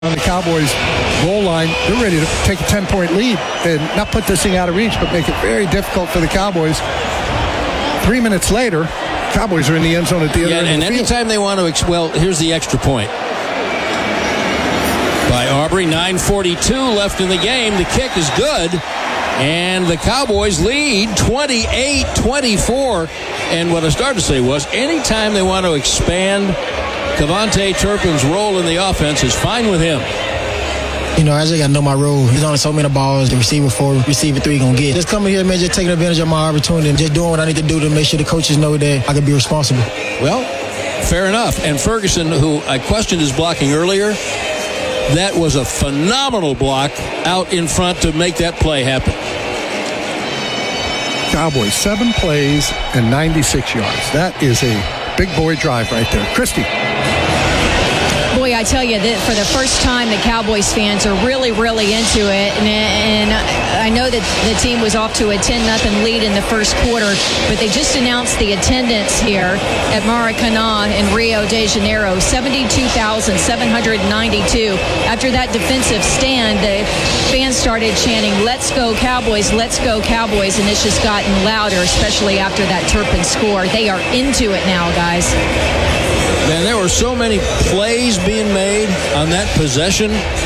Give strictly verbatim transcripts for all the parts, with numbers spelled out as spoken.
on the Cowboys goal line. They're ready to take a ten-point lead and not put this thing out of reach, but make it very difficult for the Cowboys. Three minutes later, Cowboys are in the end zone at the other yeah, end and of the field. anytime they want to, ex- well, here's the extra point. By Aubrey, nine forty-two left in the game. The kick is good, and the Cowboys lead twenty-eight twenty-four. And what I started to say was, anytime they want to expand Kevontae Turpin's role in the offense is fine with him. You know, I just got to know my role. There's only so many balls the receiver four, receiver three going to get. Just coming here, man, just taking advantage of my opportunity and just doing what I need to do to make sure the coaches know that I can be responsible. Well, fair enough. And Ferguson, who I questioned his blocking earlier, that was a phenomenal block out in front to make that play happen. Cowboys, seven plays and ninety-six yards. That is a big boy drive right there. Christy. Boy, I tell you that for the first time, the Cowboys fans are really, really into it. And, and I know that the team was off to a ten nothing lead in the first quarter, but they just announced the attendance here at Maracanã in Rio de Janeiro, seventy-two thousand seven hundred ninety-two. After that defensive stand, the fans started chanting, "Let's go Cowboys, let's go Cowboys," and it's just gotten louder, especially after that Turpin score. They are into it now, guys. Man, there were so many plays being made on that possession.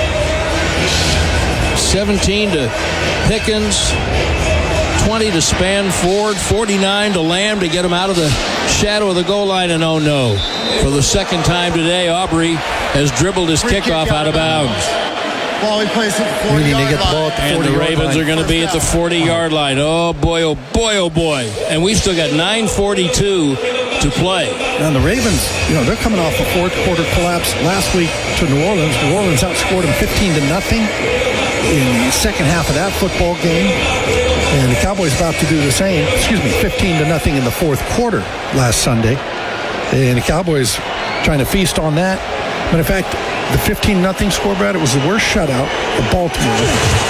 seventeen to Pickens, twenty to Spanford, forty-nine to Lamb to get him out of the shadow of the goal line. And oh no, for the second time today, Aubrey has dribbled his kickoff out of bounds. Ball he plays at the forty-yard line. And the Ravens are going to be at the forty-yard line. Oh boy, oh boy, oh boy. And we've still got nine forty-two to play. Now the Ravens, you know, they're coming off a fourth quarter collapse last week to New Orleans. New Orleans outscored them fifteen to nothing in the second half of that football game. And the Cowboys about to do the same, excuse me, fifteen to nothing in the fourth quarter last Sunday. And the Cowboys trying to feast on that. But in fact, the fifteen nothing score, Brad, it was the worst shutout of Baltimore.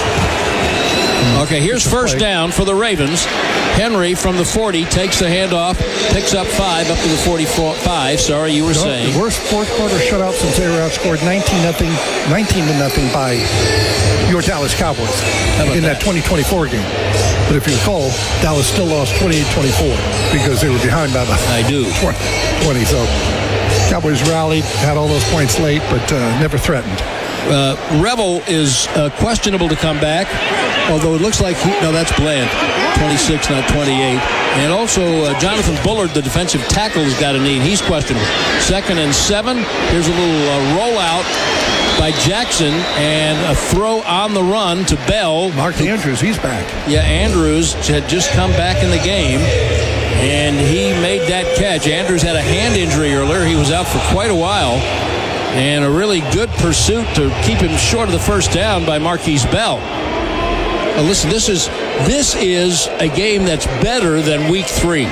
Okay, here's first down for the Ravens. Henry from the forty takes the handoff, picks up five up to the forty-five. Sorry, you were No, saying. The worst fourth quarter shutout since they were outscored nineteen nothing, nineteen to nothing by your Dallas Cowboys in that, that twenty twenty-four game. But if you recall, Dallas still lost twenty-eight twenty-four because they were behind by about I do. twenty. So Cowboys rallied, had all those points late, but uh, never threatened. Uh, Revel is uh, questionable to come back, although it looks like he, no, that's Bland, twenty-six, not twenty-eight. And also uh, Jonathan Bullard, the defensive tackle, has got a knee. He's questionable. Second and seven. Here's a little uh, rollout by Jackson and a throw on the run to Bell. Mark Andrews, he's back. Yeah, Andrews had just come back in the game, and he made that catch. Andrews had a hand injury earlier. He was out for quite a while. And a really good pursuit to keep him short of the first down by Marquise Bell. Now listen, this is this is a game that's better than week three.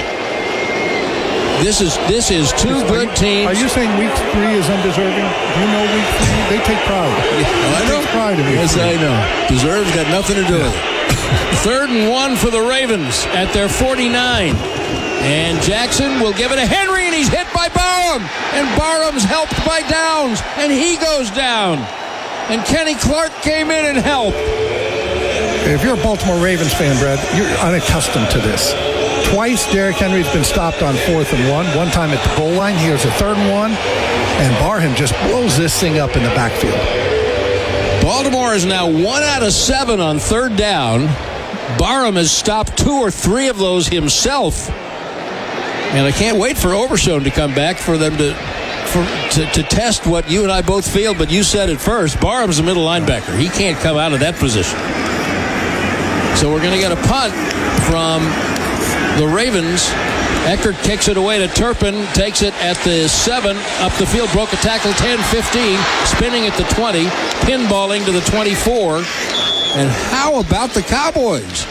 This is this is two are good you, teams. Are you saying week three is undeserving? Do you know week three? They take pride. I They know. take pride in week Yes, three. I know. Deserves got nothing to do with it. Third and one for the Ravens at their forty-nine. And Jackson will give it to Henry, and he's hit by Barham. And Barham's helped by Downs, and he goes down. And Kenny Clark came in and helped. If you're a Baltimore Ravens fan, Brad, you're unaccustomed to this. Twice Derrick Henry's been stopped on fourth and one. One time at the goal line. Here's a third and one. And Barham just blows this thing up in the backfield. Baltimore is now one out of seven on third down. Barham has stopped two or three of those himself. And I can't wait for Overshone to come back for them to, for, to to test what you and I both feel, but you said it first. Barham's a middle linebacker. He can't come out of that position. So we're going to get a punt from the Ravens. Eckert kicks it away to Turpin, takes it at the seven, up the field, broke a tackle, ten fifteen, spinning at the twenty, pinballing to the twenty-four. And how about the Cowboys?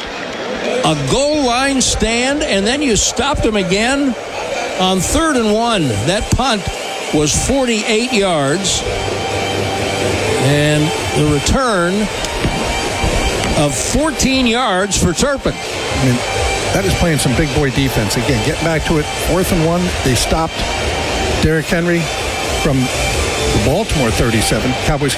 A goal line stand, and then you stopped them again on third and one. That punt was forty-eight yards. And the return of fourteen yards for Turpin. I mean, that is playing some big boy defense. Again, getting back to it, fourth and one, they stopped Derrick Henry from The Baltimore thirty-seven. Cowboys